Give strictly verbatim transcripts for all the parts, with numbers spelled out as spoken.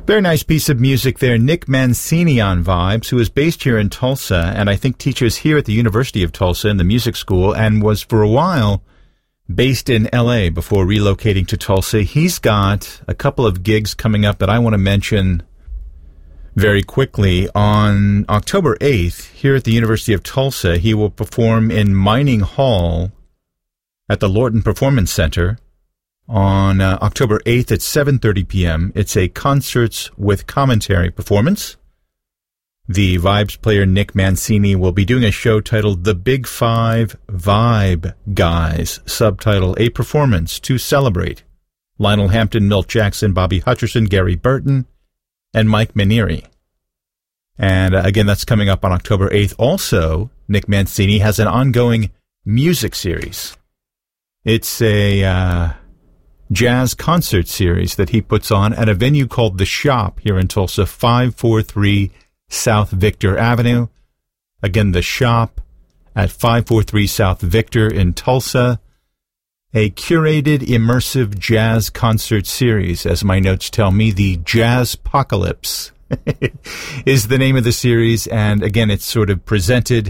Very nice piece of music there. Nick Mancini on Vibes, who is based here in Tulsa, and I think teaches here at the University of Tulsa in the music school, and was for a while based in L A before relocating to Tulsa. He's got a couple of gigs coming up that I want to mention very quickly. On October eighth, here at the University of Tulsa, he will perform in Mining Hall at the Lorton Performance Center. On uh, October eighth at seven thirty p.m., it's a Concerts with Commentary performance. The Vibes player Nick Mancini will be doing a show titled The Big Five Vibe Guys, subtitle A Performance to Celebrate Lionel Hampton, Milt Jackson, Bobby Hutcherson, Gary Burton, and Mike Manieri. And uh, again, that's coming up on October eighth. Also, Nick Mancini has an ongoing music series. It's a Uh, jazz concert series that he puts on at a venue called The Shop here in Tulsa, five forty-three South Victor Avenue. Again, The Shop at five forty-three South Victor in Tulsa. A curated, immersive jazz concert series, as my notes tell me. The Jazzpocalypse is the name of the series, and again, it's sort of presented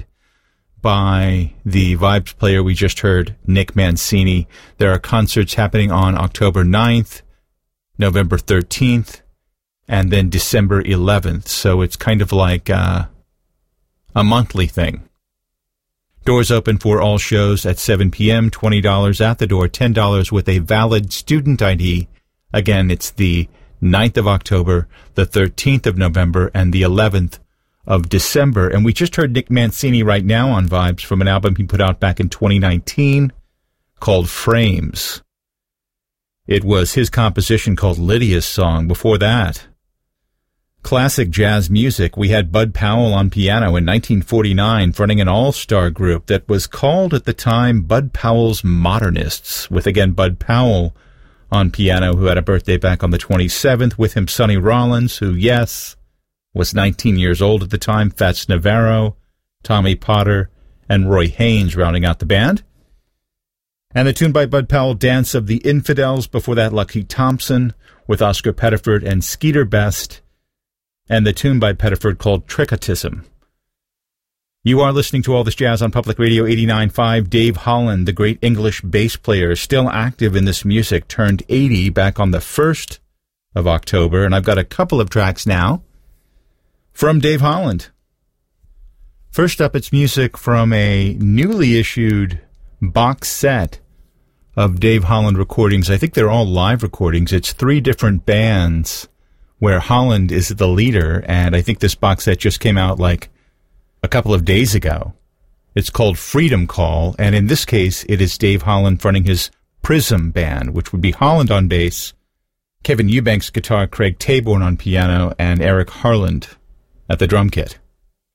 by the Vibes player we just heard, Nick Mancini. There are concerts happening on October ninth, November thirteenth, and then December eleventh. So it's kind of like uh, a monthly thing. Doors open for all shows at seven p.m., twenty dollars at the door, ten dollars with a valid student I D. Again, it's the ninth of October, the thirteenth of November, and the eleventh of December. And we just heard Nick Mancini right now on Vibes from an album he put out back in twenty nineteen called Frames. It was his composition called Lydia's Song. Before that, classic jazz music. We had Bud Powell on piano in nineteen forty-nine, fronting an all-star group that was called at the time Bud Powell's Modernists, with again Bud Powell on piano, who had a birthday back on the twenty-seventh, with him Sonny Rollins, who, yes, was nineteen years old at the time, Fats Navarro, Tommy Potter, and Roy Haynes rounding out the band. And the tune by Bud Powell, Dance of the Infidels. Before that, Lucky Thompson with Oscar Pettiford and Skeeter Best, and the tune by Pettiford called Trickotism. You are listening to All This Jazz on Public Radio eighty-nine point five. Dave Holland, the great English bass player, still active in this music, turned eighty back on the first of October, and I've got a couple of tracks now from Dave Holland. First up, it's music from a newly issued box set of Dave Holland recordings. I think they're all live recordings. It's three different bands where Holland is the leader, and I think this box set just came out like a couple of days ago. It's called Freedom Call, and in this case, it is Dave Holland fronting his Prism band, which would be Holland on bass, Kevin Eubanks guitar, Craig Taborn on piano, and Eric Harland at the drum kit.